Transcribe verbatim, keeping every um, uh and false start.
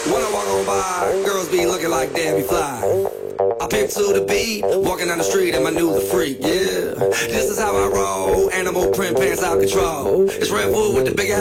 When I walk on by, girls be looking like Debbie Fly. I pimp to the beat, walking down the street and my new the freak, yeah. This is how I roll, animal print pants out control. It's Red Bull with the big ass